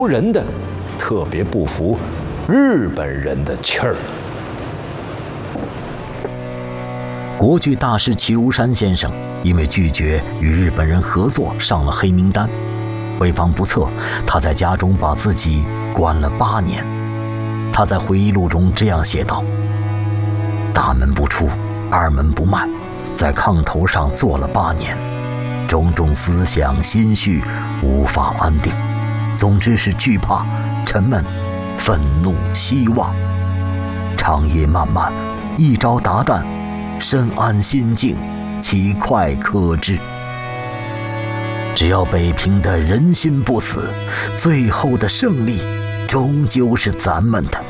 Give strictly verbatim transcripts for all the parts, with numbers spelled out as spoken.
人的特别不服日本人的气儿。 国剧大师齐如山先生因为拒绝与日本人合作上了黑名单，为防不测，他在家中把自己关了八年。他在回忆录中这样写道：大门不出，二门不迈，在炕头上坐了八年，种种思想心绪无法安定，总之是惧怕、沉闷、愤怒、希望。长夜漫漫，一朝达旦，深谙心境，其快可知。只要北平的人心不死，最后的胜利终究是咱们的。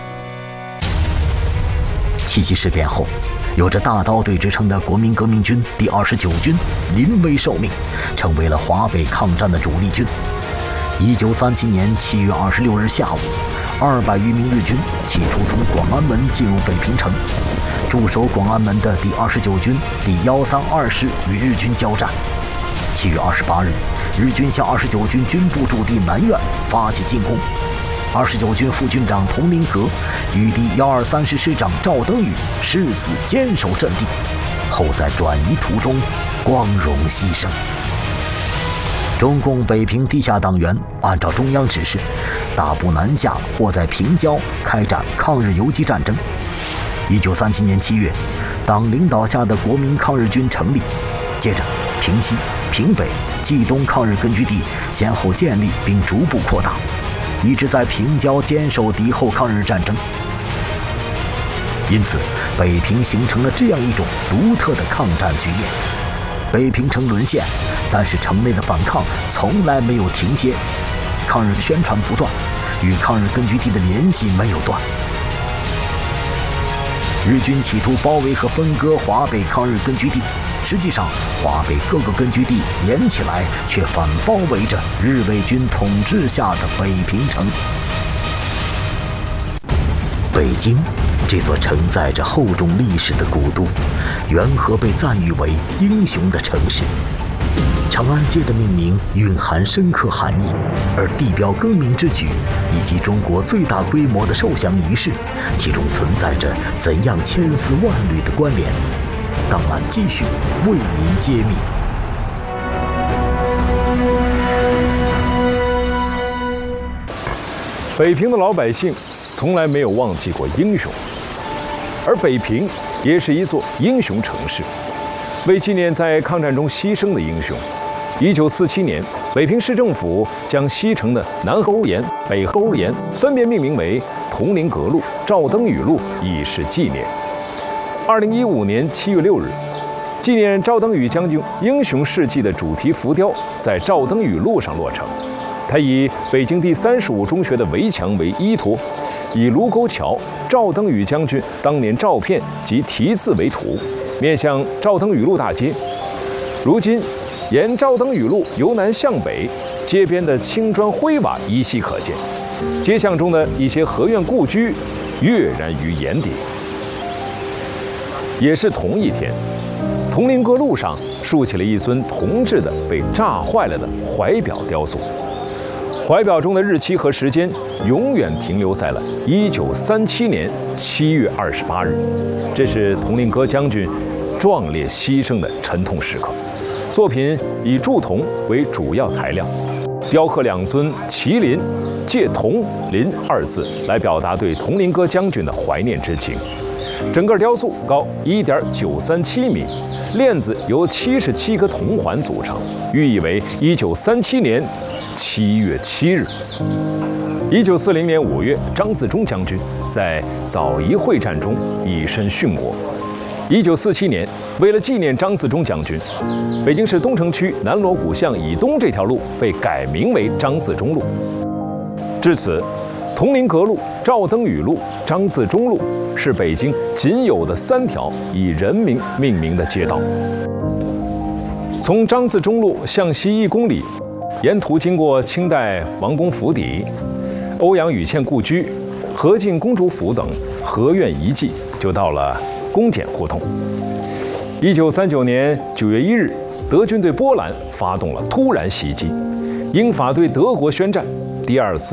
七七事变后，有着大刀队之称的国民革命军第二十九军临危受命，成为了华北抗战的主力军。一九三七年七月二十六日下午，二百余名日军起初从广安门进入北平城。驻守广安门的第二十九军第一三二师与日军交战。七月二十八日，日军向二十九军军部驻地南苑发起进攻。二十九军副军长佟麟阁与第一二三师师长赵登禹誓死坚守阵地，后在转移途中光荣牺牲。中共北平地下党员按照中央指示，大步南下或在平郊开展抗日游击战争。一九三七年七月，党领导下的国民抗日军成立，接着平西、平北、冀东抗日根据地先后建立并逐步扩大，一直在平郊坚守敌后抗日战争。因此，北平形成了这样一种独特的抗战局面。北平城沦陷，但是城内的反抗从来没有停歇，抗日宣传不断，与抗日根据地的联系没有断。日军企图包围和分割华北抗日根据地，实际上华北各个根据地连起来，却反包围着日伪军统治下的北平城。北京这座承载着厚重历史的古都，缘何被赞誉为英雄的城市？长安街的命名蕴含深刻含义，而地标更名之举以及中国最大规模的受降仪式，其中存在着怎样千丝万缕的关联？档案继续为您揭秘。 北平的老百姓从来没有忘记过英雄，而北平也是一座英雄城市。为纪念在抗战中牺牲的英雄，一九四七年，北平市政府将西城的南侯岩、北侯岩分别命名为佟麟阁路、赵登禹路，以示纪念。二零一五年七月六日，纪念赵登禹将军英雄事迹的主题浮雕在赵登禹路上落成。它以北京第三十五中学的围墙为依托，以卢沟桥、赵登禹将军当年照片及题字为图，面向赵登禹路大街。如今，沿赵登禹路由南向北，街边的青砖灰瓦依稀可见，街巷中的一些河苑故居跃然于眼底。也是同一天，佟麟阁路上竖起了一尊铜制的被炸坏了的怀表雕塑。怀表中的日期和时间永远停留在了一九三七年七月二十八日，这是佟麟阁将军壮烈牺牲的沉痛时刻。作品以铸铜为主要材料，雕刻两尊麒麟，借铜麟二字来表达对佟麟阁将军的怀念之情。整个雕塑高一点九三七米，链子由七十七个铜环组成，寓意为一九三七年七月七日。一九四零年五月，张自忠将军在枣宜会战中以身殉国。一九四七年，为了纪念张自忠将军，北京市东城区南锣鼓巷以东这条路被改名为张自忠路。至此，佟麟阁路、赵登禹路、张自忠路是北京仅有的三条以人名命名的街道。从张自忠路向西一公里，沿途经过清代王公府邸、欧阳予倩故居、和敬公主府等河苑遗迹，就到了公检胡同。一九三九年九月一日，德军对波兰发动了突然袭击，英法对德国宣战。第二次